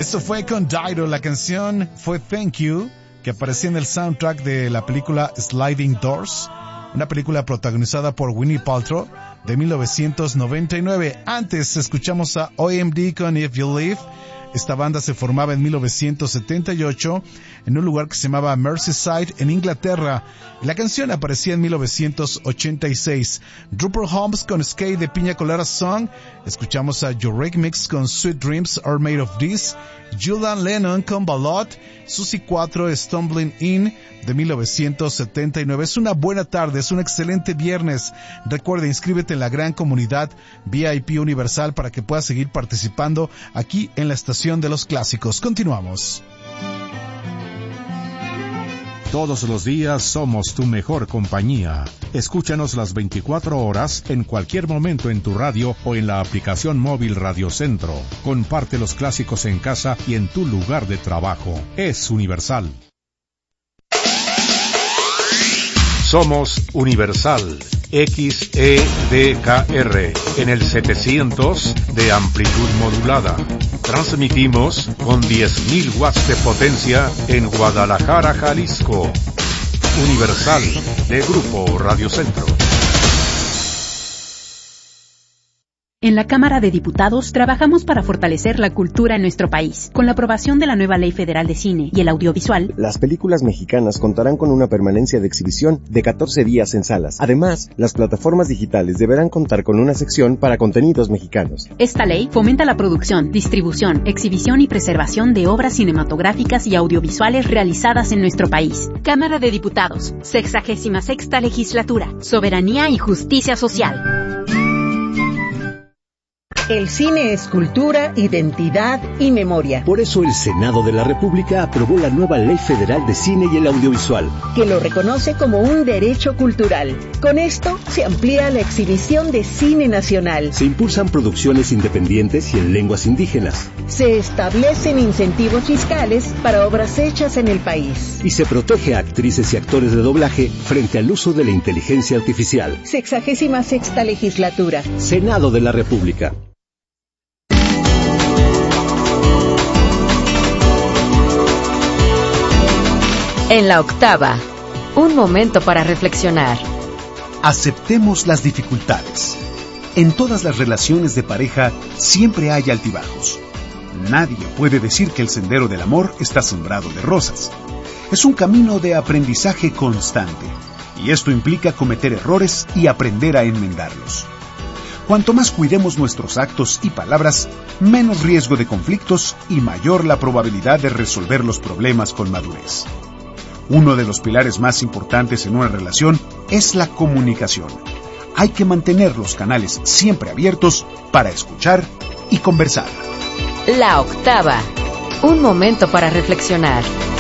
Eso fue con Dido. La canción fue Thank You, que aparecía en el soundtrack de la película Sliding Doors, una película protagonizada por Gwyneth Paltrow de 1999. Antes escuchamos a OMD con If You Leave. Esta banda se formaba en 1978 en un lugar que se llamaba Merseyside en Inglaterra. La canción aparecía en 1986. Rupert Holmes con Skate de Piña Colada Song. Escuchamos a Eurythmics con Sweet Dreams Are Made of This. Julian Lennon con Ballad. Susie 4 Stumbling In de 1979. Es una buena tarde, es un excelente viernes. Recuerda, inscríbete en la gran comunidad VIP Universal para que puedas seguir participando aquí en la estación de los clásicos. Continuamos. Todos los días somos tu mejor compañía. Escúchanos las 24 horas en cualquier momento en tu radio o en la aplicación móvil Radio Centro. Comparte los clásicos en casa y en tu lugar de trabajo. Es Universal. Somos Universal XEDKR en el 700 de amplitud modulada. Transmitimos con 10.000 watts de potencia en Guadalajara, Jalisco. Universal de Grupo Radio Centro. En la Cámara de Diputados trabajamos para fortalecer la cultura en nuestro país. Con la aprobación de la nueva Ley Federal de Cine y el Audiovisual, las películas mexicanas contarán con una permanencia de exhibición de 14 días en salas. Además, las plataformas digitales deberán contar con una sección para contenidos mexicanos. Esta ley fomenta la producción, distribución, exhibición y preservación de obras cinematográficas y audiovisuales realizadas en nuestro país. Cámara de Diputados, 66ª Legislatura, Soberanía y Justicia Social. El cine es cultura, identidad y memoria. Por eso el Senado de la República aprobó la nueva Ley Federal de Cine y el Audiovisual, que lo reconoce como un derecho cultural. Con esto se amplía la exhibición de cine nacional. Se impulsan producciones independientes y en lenguas indígenas. Se establecen incentivos fiscales para obras hechas en el país. Y se protege a actrices y actores de doblaje frente al uso de la inteligencia artificial. 66ª Legislatura. Senado de la República. En la octava, un momento para reflexionar. Aceptemos las dificultades. En todas las relaciones de pareja siempre hay altibajos. Nadie puede decir que el sendero del amor está sembrado de rosas. Es un camino de aprendizaje constante, y esto implica cometer errores y aprender a enmendarlos. Cuanto más cuidemos nuestros actos y palabras, menos riesgo de conflictos y mayor la probabilidad de resolver los problemas con madurez. Uno de los pilares más importantes en una relación es la comunicación. Hay que mantener los canales siempre abiertos para escuchar y conversar. La octava, un momento para reflexionar.